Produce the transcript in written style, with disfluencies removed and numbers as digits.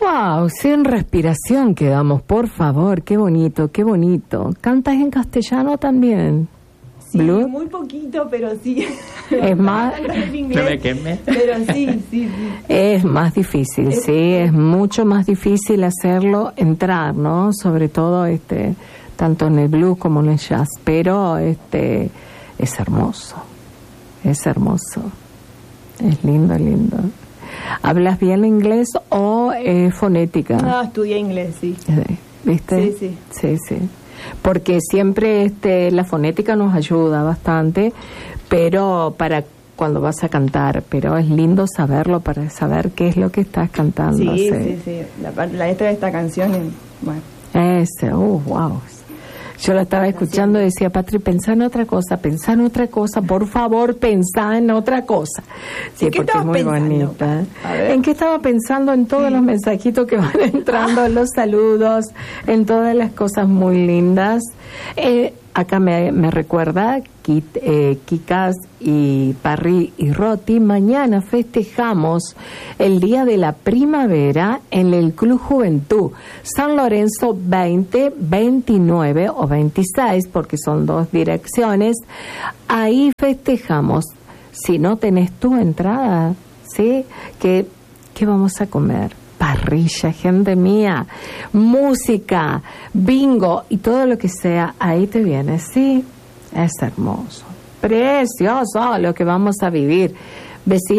Wow, sin respiración quedamos, por favor, qué bonito, qué bonito. ¿Cantas en castellano también? Sí, Blue? muy poquito, pero sí. Es más, En inglés, pero sí. es más difícil, sí, es mucho más difícil hacerlo entrar, ¿no? Sobre todo tanto en el blues como en el jazz, pero es hermoso, es lindo, lindo. ¿Hablas bien inglés o fonética? No, estudié inglés, sí. ¿Viste? Sí. Porque siempre la fonética nos ayuda bastante, pero para cuando vas a cantar, pero es lindo saberlo para saber qué es lo que estás cantando. Sí. La letra de esta canción, bueno. Wow. Yo la estaba escuchando y decía, Patri, pensá en otra cosa, por favor, pensá en otra cosa. Sí, porque es muy bonita. ¿En qué estaba pensando? En todos los mensajitos que van entrando, los saludos, en todas las cosas muy lindas. Acá me recuerda Kikas y Parry y Roti. Mañana festejamos el Día de la Primavera en el Club Juventud San Lorenzo 20, 29 o 26, porque son 2 direcciones. Ahí festejamos. Si no tenés tu entrada, ¿sí? ¿Qué vamos a comer? Parrilla, gente mía, música, bingo y todo lo que sea, ahí te viene, sí, es hermoso, precioso lo que vamos a vivir. Vecinos.